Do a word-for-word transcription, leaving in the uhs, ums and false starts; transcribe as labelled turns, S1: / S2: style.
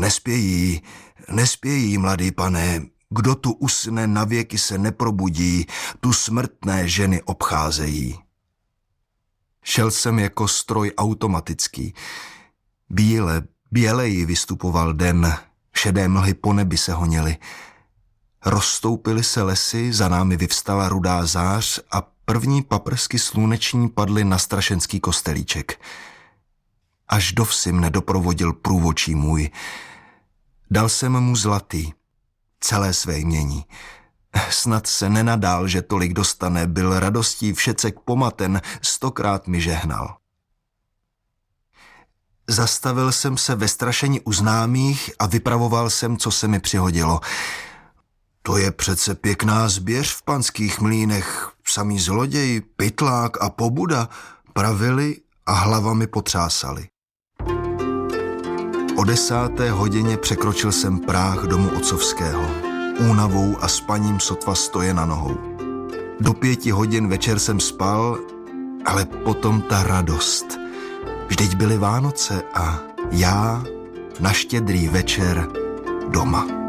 S1: Nespějí, nespějí, mladý pane, kdo tu usne, navěky se neprobudí, tu smrtné ženy obcházejí. Šel jsem jako stroj automatický. Bíle, běleji vystupoval den, šedé mlhy po nebi se honily. Rozstoupily se lesy, za námi vyvstala rudá zář a první paprsky sluneční padly na strašenský kostelíček. Až do vsi mne doprovodil průvočí můj. Dal jsem mu zlatý, celé své jmění. Snad se nenadál, že tolik dostane, byl radostí všecek pomaten, stokrát mi žehnal. Zastavil jsem se ve strašení u známých a vypravoval jsem, co se mi přihodilo. To je přece pěkná zběř v panských mlýnech, samý zloděj, pytlák a pobuda, pravili a hlavami potřásali. O desáté hodině překročil jsem práh domu otcovského. Únavou a spaním sotva stoje na nohou. Do pěti hodin večer jsem spal, ale potom ta radost. Vždyť byly Vánoce a já na štědrý večer doma.